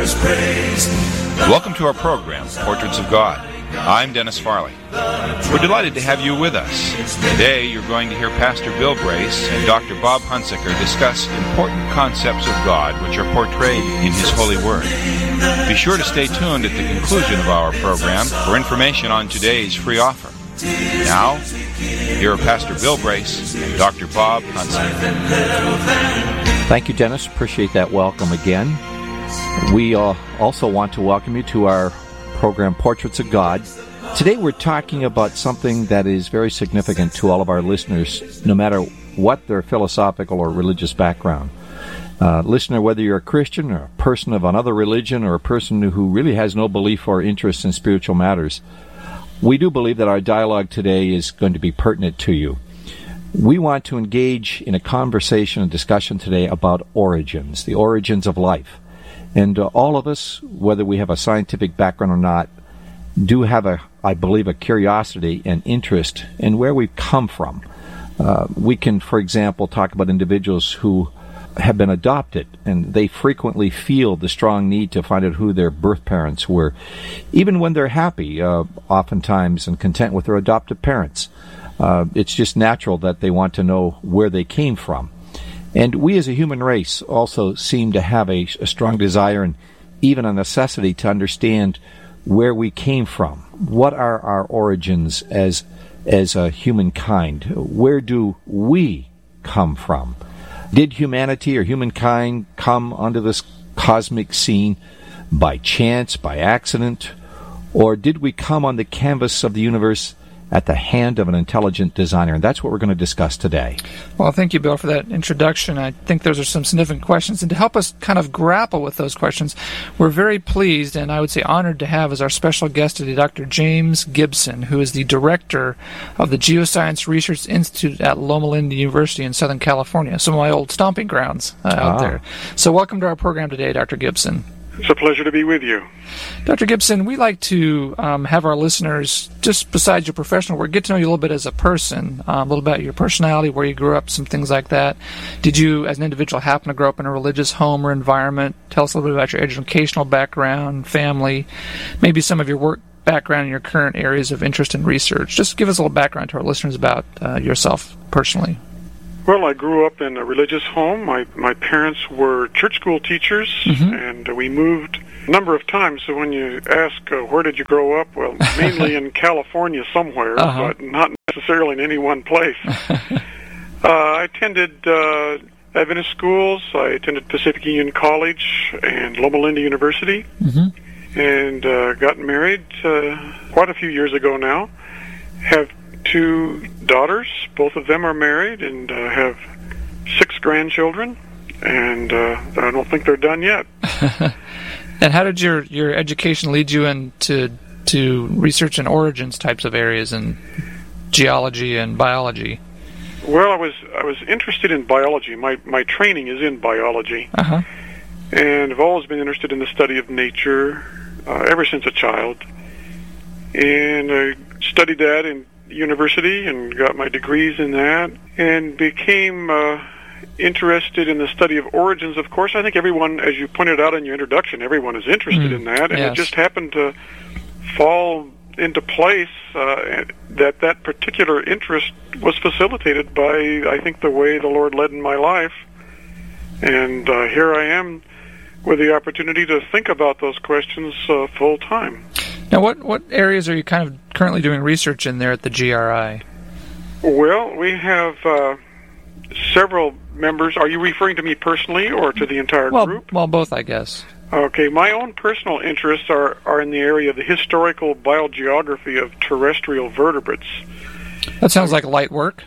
Welcome to our program, Portraits of God. I'm Dennis Farley. We're delighted to have you with us. Today you're going to hear Pastor Bill Brace and Dr. Bob Hunsaker discuss important concepts of God which are portrayed in His Holy Word. Be sure to stay tuned at the conclusion of our program for information on today's free offer. Now, here are Pastor Bill Brace and Dr. Bob Hunsaker. Thank you, Dennis. Appreciate that welcome again. We also want to welcome you to our program, Portraits of God. Today we're talking about something that is very significant to all of our listeners, no matter what their philosophical or religious background. Listener, whether you're a Christian or a person of another religion or a person who really has no belief or interest in spiritual matters, we do believe that our dialogue today is going to be pertinent to you. We want to engage in a conversation and discussion today about origins, the origins of life. And all of us, whether we have a scientific background or not, do have, I believe, a curiosity and interest in where we've come from. We can, for example, talk about individuals who have been adopted, and they frequently feel the strong need to find out who their birth parents were, even when they're happy, oftentimes, and content with their adoptive parents. It's just natural that they want to know where they came from. And we as a human race also seem to have a strong desire and even a necessity to understand where we came from. What are our origins as a humankind? Where do we come from? Did humanity or humankind come onto this cosmic scene by chance, by accident? Or did we come on the canvas of the universe at the hand of an intelligent designer? And that's what we're going to discuss today. Well, thank you, Bill, for that introduction. I think those are some significant questions. And to help us kind of grapple with those questions, we're very pleased and I would say honored to have as our special guest today Dr. James Gibson, who is the director of the Geoscience Research Institute at Loma Linda University in Southern California, some of my old stomping grounds out there. So welcome to our program today, Dr. Gibson. It's a pleasure to be with you. Dr. Gibson, we like to have our listeners, just besides your professional work, get to know you a little bit as a person, a little about your personality, where you grew up, some things like that. Did you, as an individual, happen to grow up in a religious home or environment? Tell us a little bit about your educational background, family, maybe some of your work background and your current areas of interest in research. Just give us a little background to our listeners about yourself personally. Well, I grew up in a religious home. My parents were church school teachers, and we moved a number of times. So when you ask, where did you grow up? Well, mainly in California somewhere, but not necessarily in any one place. I attended Adventist schools. I attended Pacific Union College and Loma Linda University, and got married quite a few years ago now. Have 2 daughters. Both of them are married and have 6 grandchildren, and I don't think they're done yet. And how did your education lead you into research and origins types of areas in geology and biology? Well, I was interested in biology. My training is in biology, and I've always been interested in the study of nature ever since a child. And I studied that in university and got my degrees in that, and became interested in the study of origins. Of course, I think everyone, as you pointed out in your introduction, everyone is interested in that, and it just happened to fall into place that particular interest was facilitated by, I think, the way the Lord led in my life. And here I am with the opportunity to think about those questions full time. Now, what areas are you kind of currently doing research in there at the GRI? Well, we have several members. Are you referring to me personally or to the entire group? Well, both, I guess. Okay, my own personal interests are in the area of the historical biogeography of terrestrial vertebrates. That sounds like light work.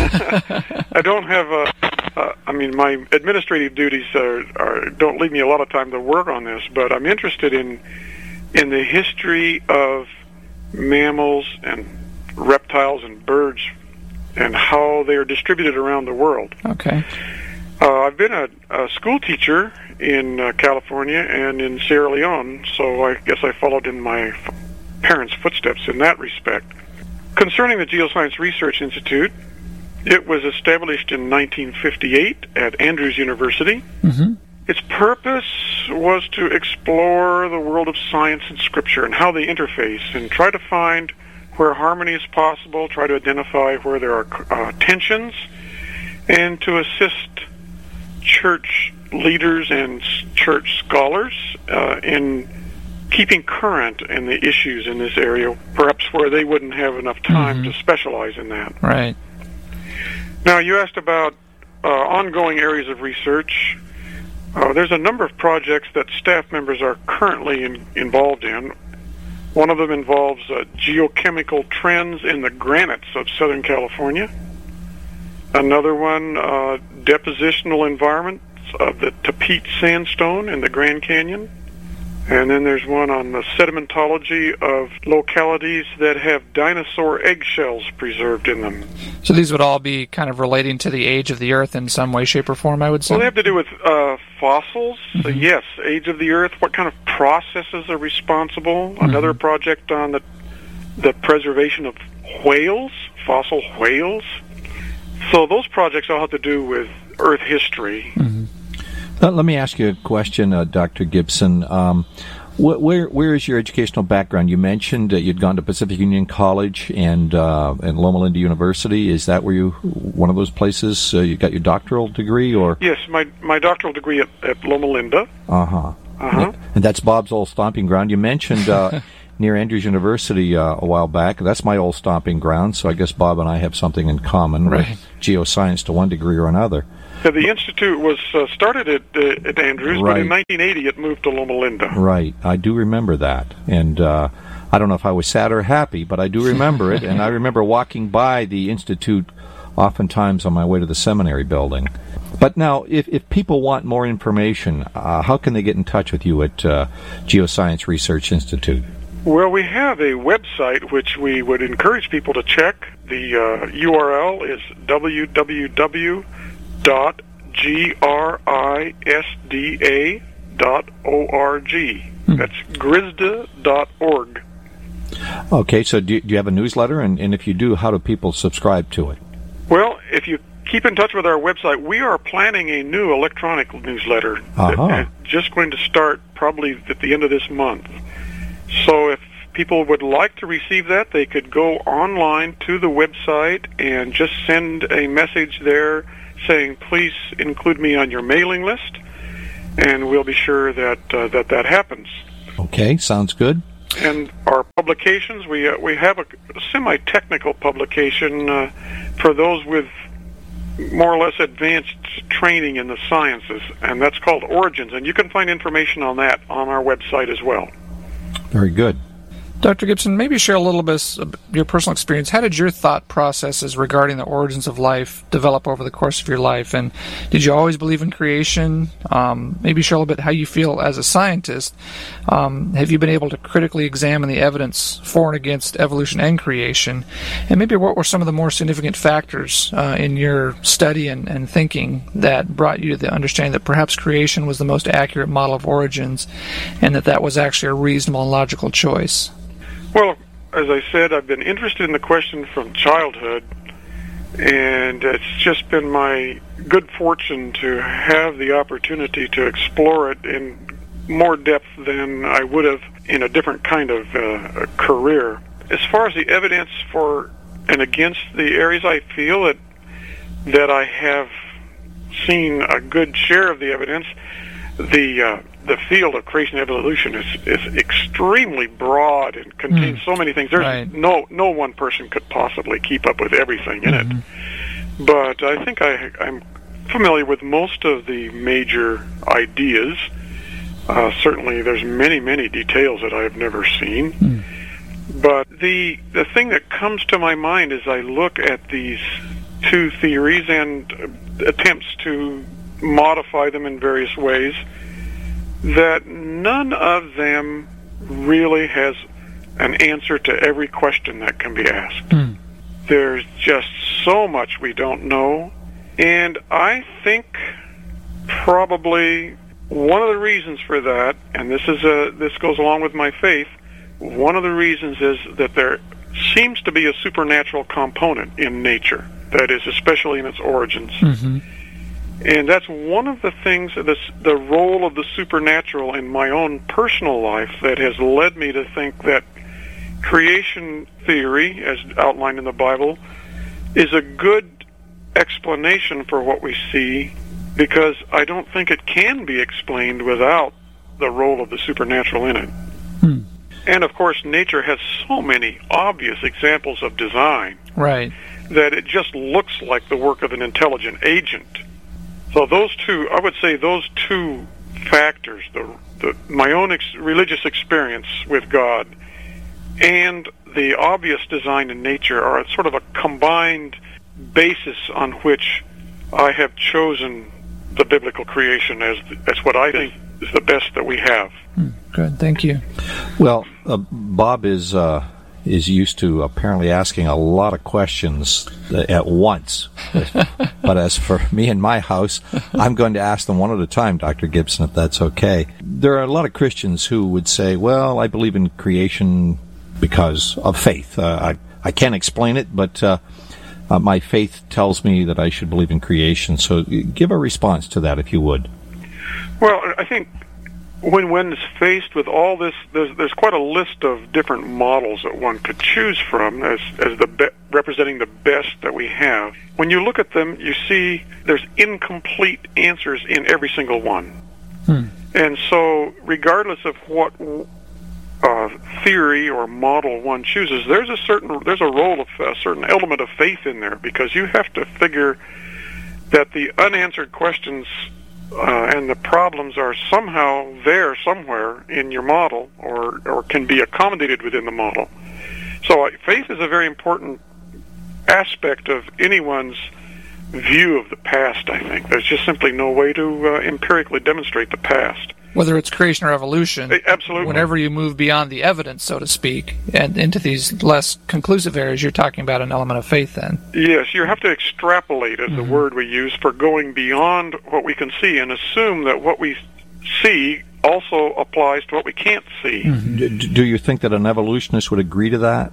I don't have my administrative duties don't leave me a lot of time to work on this, but I'm interested in the history of mammals and reptiles and birds and how they are distributed around the world. Okay. I've been a school teacher in California and in Sierra Leone, so I guess I followed in my parents' footsteps in that respect. Concerning the Geoscience Research Institute, it was established in 1958 at Andrews University. Its purpose was to explore the world of science and Scripture and how they interface, and try to find where harmony is possible, try to identify where there are tensions, and to assist church leaders and church scholars in keeping current in the issues in this area, perhaps where they wouldn't have enough time to specialize in that. Right. Now, you asked about ongoing areas of research. There's a number of projects that staff members are currently involved in. One of them involves geochemical trends in the granites of Southern California. Another one, depositional environments of the Tapete sandstone in the Grand Canyon. And then there's one on the sedimentology of localities that have dinosaur eggshells preserved in them. So these would all be kind of relating to the age of the Earth in some way, shape, or form, I would say? Well, they have to do with fossils. So yes, age of the Earth, what kind of processes are responsible. Another project on the preservation of whales, fossil whales. So those projects all have to do with Earth history. Let me ask you a question, Dr. Gibson. Where is your educational background? You mentioned you'd gone to Pacific Union College and Loma Linda University. Is that where one of those places you got your doctoral degree? Or yes, my doctoral degree at Loma Linda. And that's Bob's old stomping ground. You mentioned near Andrews University a while back. That's my old stomping ground, so I guess Bob and I have something in common with geoscience to one degree or another. The Institute was started at Andrews, but in 1980 it moved to Loma Linda. Right. I do remember that. And I don't know if I was sad or happy, but I do remember it. And I remember walking by the Institute oftentimes on my way to the seminary building. But now, if people want more information, how can they get in touch with you at Geoscience Research Institute? Well, we have a website which we would encourage people to check. The URL is www.grisda.org. That's grisda.org. Okay, so do you have a newsletter? And if you do, how do people subscribe to it? Well, if you keep in touch with our website, we are planning a new electronic newsletter. Just going to start probably at the end of this month. So if people would like to receive that, they could go online to the website and just send a message there saying, please include me on your mailing list, and we'll be sure that that happens. Okay, sounds good. And our publications, we have a semi-technical publication for those with more or less advanced training in the sciences, and that's called Origins, and you can find information on that on our website as well. Very good. Dr. Gibson, maybe share a little bit of your personal experience. How did your thought processes regarding the origins of life develop over the course of your life? And did you always believe in creation? Maybe share a little bit how you feel as a scientist. Have you been able to critically examine the evidence for and against evolution and creation? And maybe what were some of the more significant factors in your study and thinking that brought you to the understanding that perhaps creation was the most accurate model of origins and that was actually a reasonable and logical choice? Well, as I said, I've been interested in the question from childhood, and it's just been my good fortune to have the opportunity to explore it in more depth than I would have in a different kind of career. As far as the evidence for and against the areas, I feel that I have seen a good share of the evidence. The field of creation and evolution is extremely broad and contains so many things. There's no one person could possibly keep up with everything in it. But I think I'm familiar with most of the major ideas. Certainly there's many details that I've never seen. But the thing that comes to my mind as I look at these two theories and attempts to modify them in various ways, that none of them really has an answer to every question that can be asked. There's just so much we don't know, and I think probably one of the reasons for that, and this goes along with my faith, one of the reasons is that there seems to be a supernatural component in nature, that is, especially in its origins. And that's one of the things, the role of the supernatural in my own personal life that has led me to think that creation theory, as outlined in the Bible, is a good explanation for what we see, because I don't think it can be explained without the role of the supernatural in it. And, of course, nature has so many obvious examples of design that it just looks like the work of an intelligent agent. So those two, I would say those two factors, my own religious experience with God and the obvious design in nature, are sort of a combined basis on which I have chosen the biblical creation as what I think is the best that we have. Good, thank you. Well, Bob is used to apparently asking a lot of questions at once. But as for me and my house, I'm going to ask them one at a time, Dr. Gibson, if that's okay. There are a lot of Christians who would say, well, I believe in creation because of faith. I can't explain it, but my faith tells me that I should believe in creation. So give a response to that, if you would. Well, I think when one is faced with all this, there's quite a list of different models that one could choose from as representing the best that we have. When you look at them, you see there's incomplete answers in every single one. And so, regardless of what theory or model one chooses, there's a role of a certain element of faith in there, because you have to figure that the unanswered questions and the problems are somehow there somewhere in your model, or can be accommodated within the model. So faith is a very important aspect of anyone's view of the past, I think. There's just simply no way to empirically demonstrate the past. Whether it's creation or evolution, absolutely. Whenever you move beyond the evidence, so to speak, and into these less conclusive areas, you're talking about an element of faith then. Yes, you have to extrapolate, as the word we use, for going beyond what we can see, and assume that what we see also applies to what we can't see. Do you think that an evolutionist would agree to that?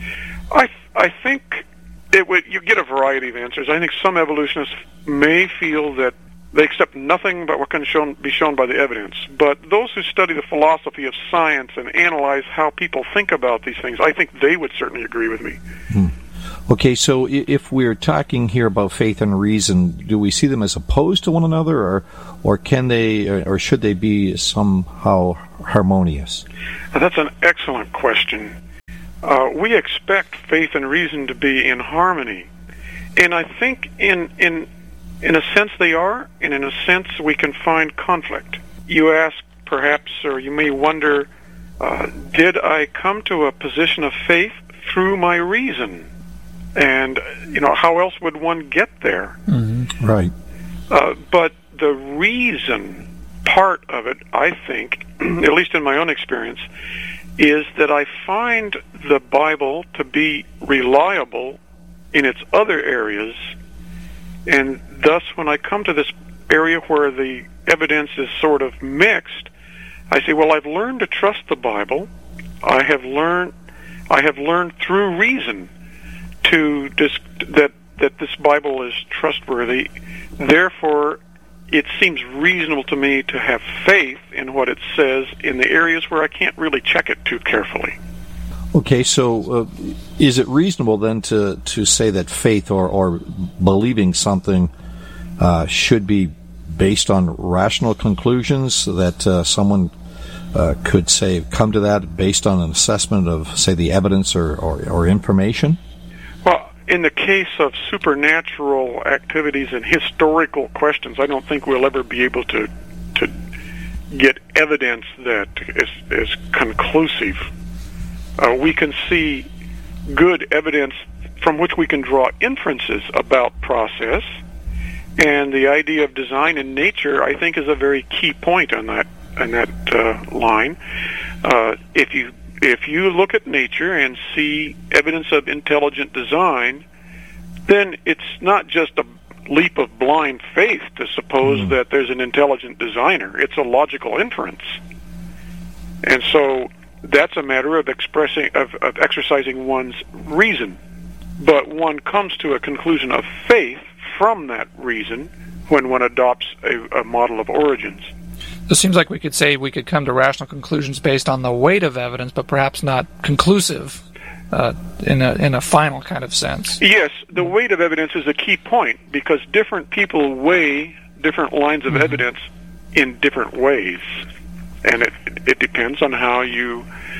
I think you get a variety of answers. I think some evolutionists may feel that they accept nothing but what can be shown by the evidence. But those who study the philosophy of science and analyze how people think about these things, I think they would certainly agree with me. Okay, so if we're talking here about faith and reason, do we see them as opposed to one another, or can they, or should they be somehow harmonious? That's an excellent question. We expect faith and reason to be in harmony, and I think in a sense they are, and in a sense we can find conflict. You ask, perhaps, or you may wonder, did I come to a position of faith through my reason? And, how else would one get there? Right. But the reason part of it, I think, at least in my own experience, is that I find the Bible to be reliable in its other areas, and thus when I come to this area where the evidence is sort of mixed, I say, well, I've learned to trust the Bible. I have learned through reason that this Bible is trustworthy. Therefore, it seems reasonable to me to have faith in what it says in the areas where I can't really check it too carefully. Okay, so is it reasonable then to say that faith or believing something should be based on rational conclusions, that someone could say come to that based on an assessment of, say, the evidence or information? Well, in the case of supernatural activities and historical questions, I don't think we'll ever be able to get evidence that is conclusive. We can see good evidence from which we can draw inferences about process, and the idea of design in nature, I think, is a very key point on that line. If you look at nature and see evidence of intelligent design, then it's not just a leap of blind faith to suppose that there's an intelligent designer. It's a logical inference. And so that's a matter of exercising one's reason. But one comes to a conclusion of faith from that reason when one adopts a model of origins. It seems like we could say we could come to rational conclusions based on the weight of evidence, but perhaps not conclusive in a final kind of sense. Yes, the weight of evidence is a key point, because different people weigh different lines of evidence in different ways. And it depends on how you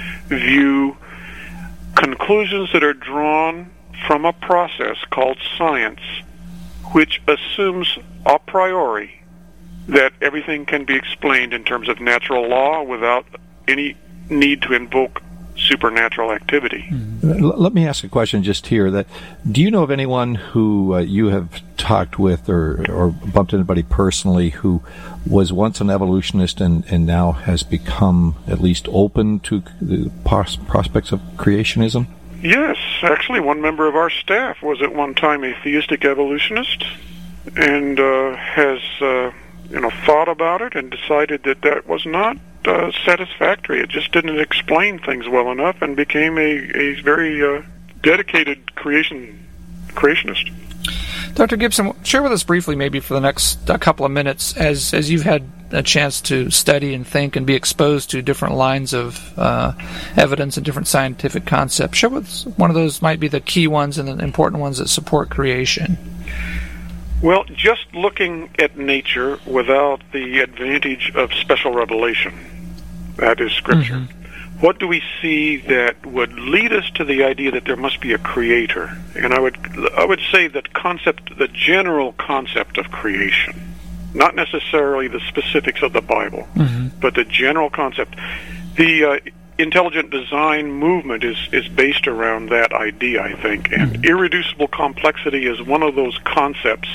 view conclusions that are drawn from a process called science, which assumes a priori that everything can be explained in terms of natural law without any need to invoke supernatural activity. Let me ask a question just here. Do you know of anyone who you have talked with or bumped into anybody personally who was once an evolutionist and now has become at least open to the prospects of creationism? Yes, actually one member of our staff was at one time a theistic evolutionist and has thought about it and decided that was not satisfactory. It just didn't explain things well enough, and became a very dedicated creationist. Dr. Gibson, share with us briefly, maybe for the next couple of minutes, as you've had a chance to study and think and be exposed to different lines of evidence and different scientific concepts. Share with us one of those might be the key ones and the important ones that support creation. Well, just looking at nature without the advantage of special revelation, that is Scripture, what do we see that would lead us to the idea that there must be a creator? And I would say that the general concept of creation, not necessarily the specifics of the Bible, but the general concept. The intelligent design movement is based around that idea, I think, and irreducible complexity is one of those concepts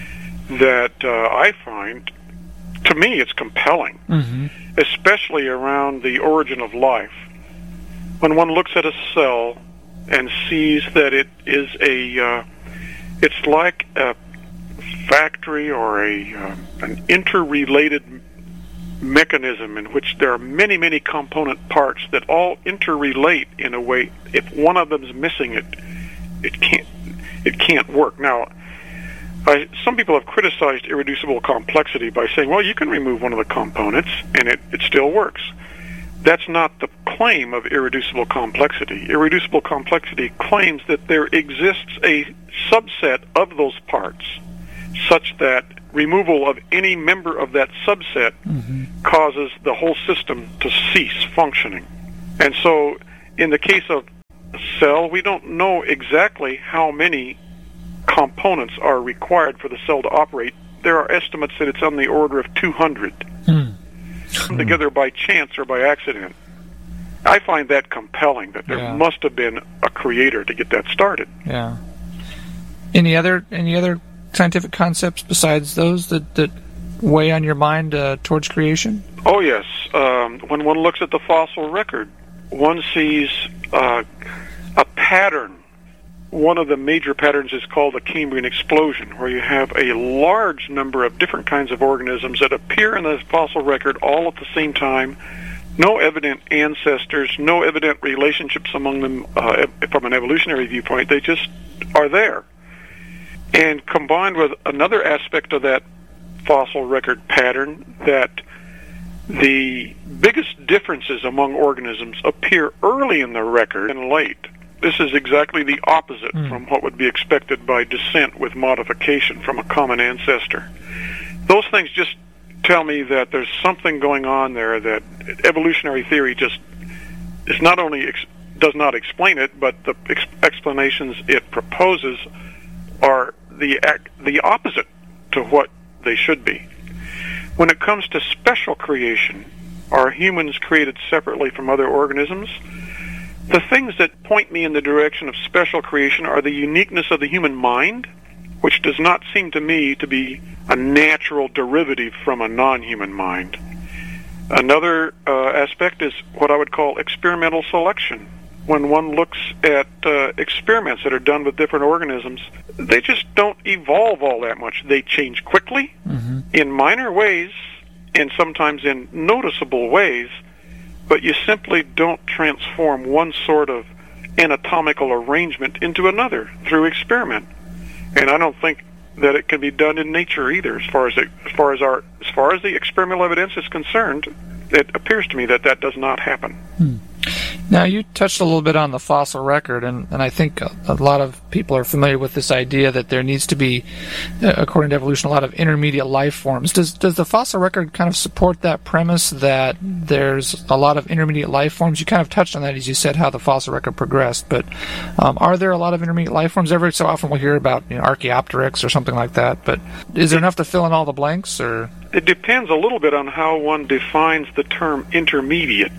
that I find, to me, it's compelling, especially around the origin of life. When one looks at a cell and sees that it is it's like a factory or an interrelated mechanism in which there are many, many component parts that all interrelate in a way. If one of them is missing, it can't work. Now, some people have criticized irreducible complexity by saying, well, you can remove one of the components and it still works. That's not the claim of irreducible complexity. Irreducible complexity claims that there exists a subset of those parts such that removal of any member of that subset causes the whole system to cease functioning. And so in the case of a cell, we don't know exactly how many components are required for the cell to operate. There are estimates that it's on the order of 200 together by chance or by accident. I find that compelling, that there must have been a creator to get that started. Yeah. Any other scientific concepts besides those that weigh on your mind towards creation? Oh, yes. When one looks at the fossil record, one sees a pattern. One of the major patterns is called the Cambrian explosion, where you have a large number of different kinds of organisms that appear in the fossil record all at the same time. No evident ancestors, no evident relationships among them from an evolutionary viewpoint. They just are there. And combined with another aspect of that fossil record pattern, that the biggest differences among organisms appear early in the record and late. This is exactly the opposite from what would be expected by descent with modification from a common ancestor. Those things just tell me that there's something going on there, that evolutionary theory just is not only does not explain it, but the explanations it proposes are the opposite to what they should be. When it comes to special creation, are humans created separately from other organisms? The things that point me in the direction of special creation are the uniqueness of the human mind, which does not seem to me to be a natural derivative from a non-human mind. Another aspect is what I would call experimental selection. When one looks at experiments that are done with different organisms, they just don't evolve all that much. They change quickly, in minor ways, and sometimes in noticeable ways, but you simply don't transform one sort of anatomical arrangement into another through experiment. And I don't think that it can be done in nature either. As far as the experimental evidence is concerned, it appears to me that does not happen. Now, you touched a little bit on the fossil record, and I think a lot of people are familiar with this idea that there needs to be, according to evolution, a lot of intermediate life forms. Does the fossil record kind of support that premise that there's a lot of intermediate life forms? You kind of touched on that as you said how the fossil record progressed, but are there a lot of intermediate life forms? Every so often we'll hear about Archaeopteryx or something like that, but is there enough to fill in all the blanks? Or it depends a little bit on how one defines the term intermediate.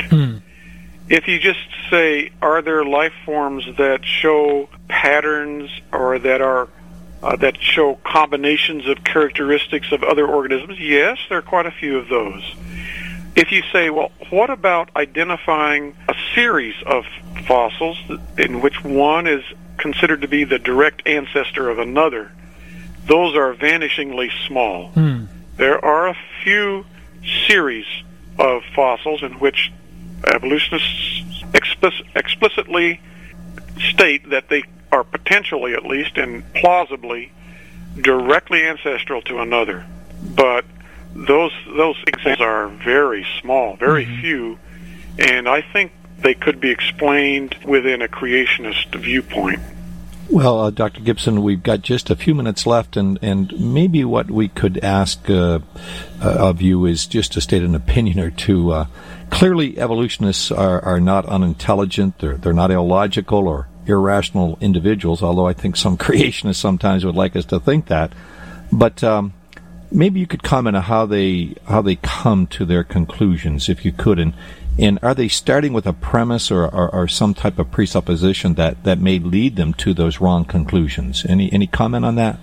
If you just say, are there life forms that show patterns or that show combinations of characteristics of other organisms, yes, there are quite a few of those. If you say, well, what about identifying a series of fossils in which one is considered to be the direct ancestor of another, those are vanishingly small. There are a few series of fossils in which evolutionists explicitly state that they are potentially, at least, and plausibly directly ancestral to another. But those examples are very small, very few, and I think they could be explained within a creationist viewpoint. Well, Dr. Gibson, we've got just a few minutes left, and maybe what we could ask of you is just to state an opinion or two. Clearly, evolutionists are not unintelligent. They're not illogical or irrational individuals, although I think some creationists sometimes would like us to think that. But maybe you could comment on how they come to their conclusions, if you could, and are they starting with a premise or some type of presupposition that may lead them to those wrong conclusions? Any comment on that?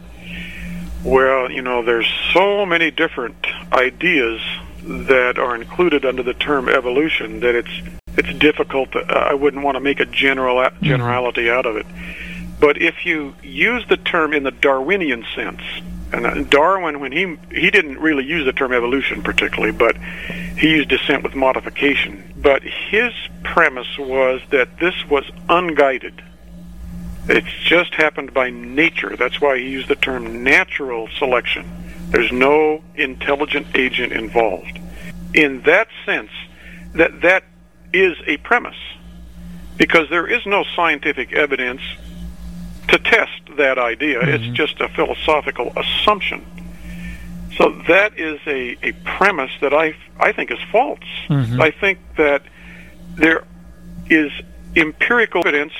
Well, there's so many different ideas that are included under the term evolution that it's difficult. I wouldn't want to make a generality out of it. But if you use the term in the Darwinian sense, and Darwin, when he didn't really use the term evolution particularly, but he used descent with modification. But his premise was that this was unguided. It's just happened by nature. That's why he used the term natural selection. There's no intelligent agent involved. In that sense, that is a premise, because there is no scientific evidence to test that idea. It's just a philosophical assumption. So that is a premise that I think is false. I think that there is empirical evidence